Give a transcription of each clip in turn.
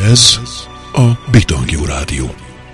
Ez a Bitangjú Rádió.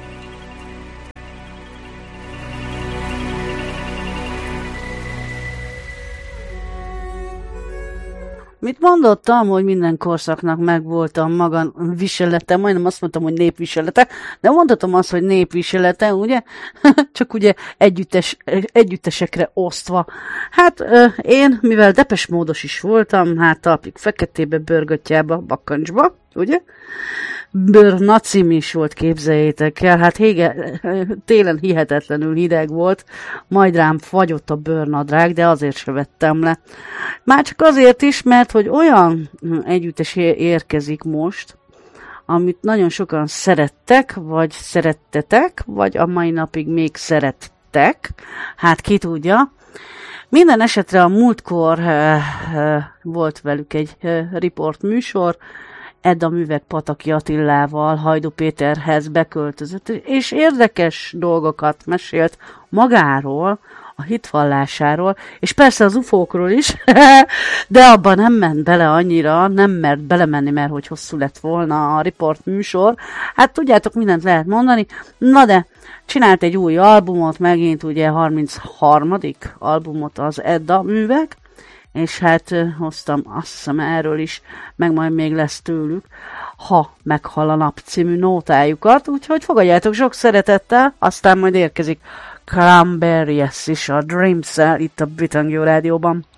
Mit mondottam, hogy minden korszaknak megvolt a maga viselete, majdnem azt mondtam, hogy népviselete, de mondhatom azt, hogy népviselete, ugye? Csak ugye együttesekre osztva. Hát én, mivel Depeche Módos is voltam, hát talpig feketébe, bőrgatjába, bakkancsba, ugye? Bőrnacim is volt, képzeljétek el, hát télen hihetetlenül hideg volt, majd rám fagyott a bőrnadrág, de azért se vettem le. Már csak azért is, mert hogy olyan együttes érkezik most, amit nagyon sokan szerettek, vagy szerettetek, vagy a mai napig még szerettek, hát ki tudja. Minden esetre a múltkor volt velük egy riportműsor, Edda Művek Pataki Attilával Hajdú Péterhez beköltözött, és érdekes dolgokat mesélt magáról, a hitvallásáról, és persze az ufókról is, de abban nem ment bele annyira, nem mert belemenni, mert hogy hosszú lett volna a riportműsor. Hát tudjátok, mindent lehet mondani, na de csinált egy új albumot, megint ugye 33. albumot az Edda Művek, és hát hoztam azt hiszem erről is, meg majd még lesz tőlük, Ha meghal a nap című nótájukat, úgyhogy fogadjátok sok szeretettel, aztán majd érkezik Cranberries is a Dreams-el itt a Bitangjú Rádióban.